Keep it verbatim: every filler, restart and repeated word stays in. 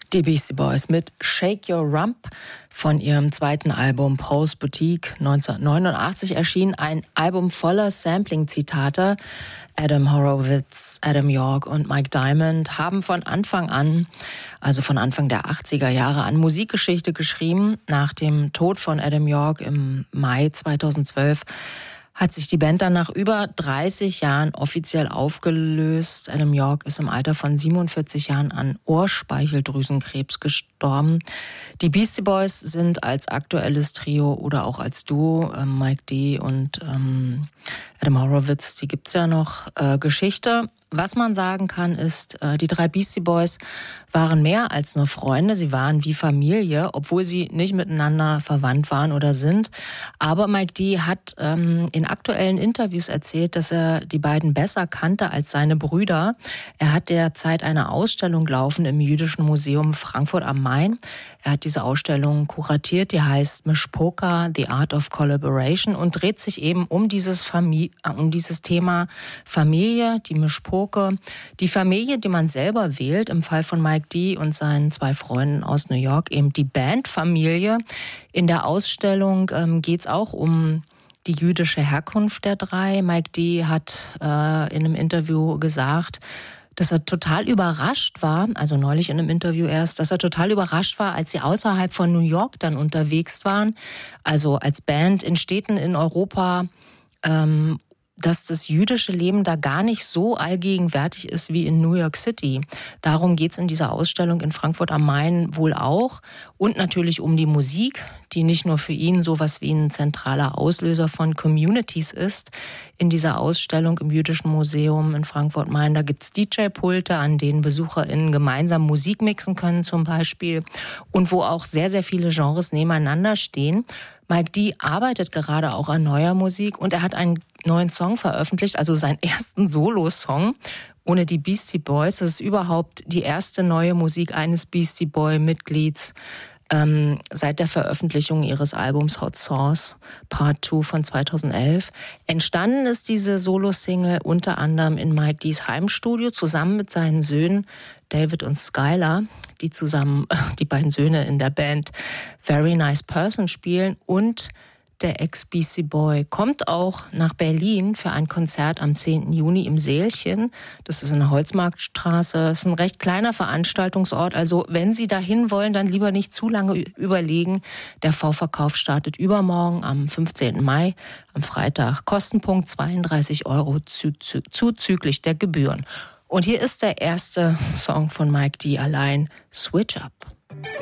Die Beastie Boys mit Shake Your Rump von ihrem zweiten Album Paul's Boutique neunzehnhundertneunundachtzig erschien. Ein Album voller Sampling-Zitate. Adam Horowitz, Adam York und Mike Diamond haben von Anfang an, also von Anfang der achtziger Jahre an, Musikgeschichte geschrieben. Nach dem Tod von Adam York im Mai zweitausendzwölf hat sich die Band dann nach über dreißig Jahren offiziell aufgelöst. Adam York ist im Alter von siebenundvierzig Jahren an Ohrspeicheldrüsenkrebs gestorben. Die Beastie Boys sind als aktuelles Trio oder auch als Duo, äh, Mike D. und ähm, Adam Horowitz, die gibt's ja noch, äh, Geschichte. Was man sagen kann, ist, äh, die drei Beastie Boys waren mehr als nur Freunde. Sie waren wie Familie, obwohl sie nicht miteinander verwandt waren oder sind. Aber Mike D. hat ähm, in aktuellen Interviews erzählt, dass er die beiden besser kannte als seine Brüder. Er hat derzeit eine Ausstellung laufen im Jüdischen Museum Frankfurt am Main. Er hat diese Ausstellung kuratiert, die heißt Mishpoka, The Art of Collaboration und dreht sich eben um dieses, Famili- um dieses Thema Familie, die Mishpoka. Die Familie, die man selber wählt, im Fall von Mike D. und seinen zwei Freunden aus New York, eben die Bandfamilie. In der Ausstellung ähm, geht es auch um die jüdische Herkunft der drei. Mike D. hat äh, in einem Interview gesagt, dass er total überrascht war, also neulich in einem Interview erst, dass er total überrascht war, als sie außerhalb von New York dann unterwegs waren, also als Band in Städten in Europa, ähm, dass das jüdische Leben da gar nicht so allgegenwärtig ist wie in New York City. Darum geht's in dieser Ausstellung in Frankfurt am Main wohl auch. Und natürlich um die Musik, die nicht nur für ihn sowas wie ein zentraler Auslöser von Communities ist. In dieser Ausstellung im Jüdischen Museum in Frankfurt am Main, da gibt's D J-Pulte, an denen BesucherInnen gemeinsam Musik mixen können zum Beispiel. Und wo auch sehr, sehr viele Genres nebeneinander stehen. Mike D. arbeitet gerade auch an neuer Musik und er hat einen neuen Song veröffentlicht, also seinen ersten Solo-Song ohne die Beastie Boys. Das ist überhaupt die erste neue Musik eines Beastie Boy-Mitglieds ähm, seit der Veröffentlichung ihres Albums Hot Sauce Part zwei von zweitausendelf. Entstanden ist diese Solo-Single unter anderem in Mike D.'s Heimstudio zusammen mit seinen Söhnen David und Skylar, die zusammen die beiden Söhne in der Band Very Nice Person spielen. Und der Ex-Beastie Boy kommt auch nach Berlin für ein Konzert am zehnten Juni im Sälchen. Das ist in der Holzmarktstraße. Das ist ein recht kleiner Veranstaltungsort. Also wenn Sie dahin wollen, dann lieber nicht zu lange überlegen. Der Vorverkauf startet übermorgen am fünfzehnten Mai, am Freitag. Kostenpunkt zweiunddreißig Euro zuzüglich der Gebühren. Und hier ist der erste Song von Mike D. allein, Switch Up.